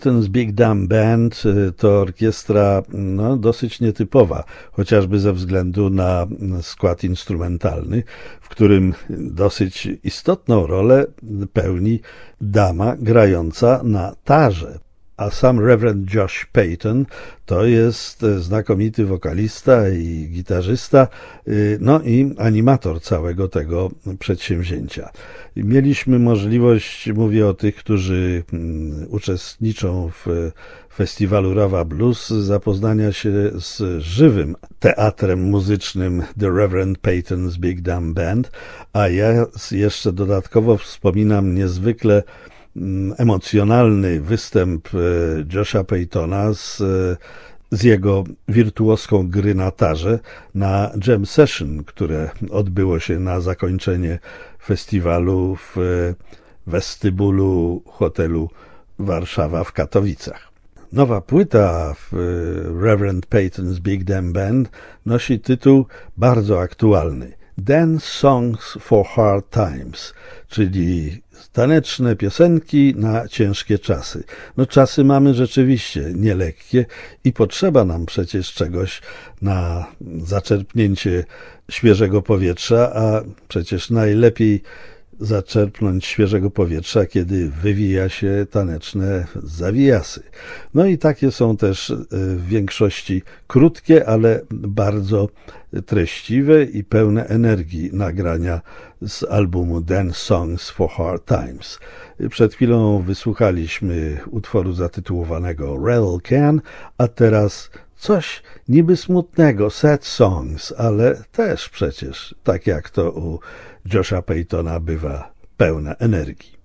Payton's Big Dumb Band to orkiestra dosyć nietypowa, chociażby ze względu na skład instrumentalny, w którym dosyć istotną rolę pełni dama grająca na tarze. A sam Reverend Josh Payton to jest znakomity wokalista i gitarzysta, i animator całego tego przedsięwzięcia. Mieliśmy możliwość, mówię o tych, którzy uczestniczą w festiwalu Rawa Blues, zapoznania się z żywym teatrem muzycznym The Reverend Payton's Big Dumb Band, a ja jeszcze dodatkowo wspominam niezwykle emocjonalny występ Josha Paytona z jego wirtuoską gry na tarze na jam session, które odbyło się na zakończenie festiwalu w westybulu hotelu Warszawa w Katowicach. Nowa płyta Reverend Payton's Big Dumb Band nosi tytuł bardzo aktualny Dance Songs for Hard Times, czyli taneczne piosenki na ciężkie czasy. Czasy mamy rzeczywiście nielekkie i potrzeba nam przecież czegoś na zaczerpnięcie świeżego powietrza, a przecież najlepiej zaczerpnąć świeżego powietrza, kiedy wywija się taneczne zawijasy. I takie są też w większości krótkie, ale bardzo treściwe i pełne energii nagrania z albumu Dance Songs for Hard Times. Przed chwilą wysłuchaliśmy utworu zatytułowanego Rattle Can, a teraz coś niby smutnego, Sad Songs, ale też przecież, tak jak to u Josha Paytona, bywa pełna energii.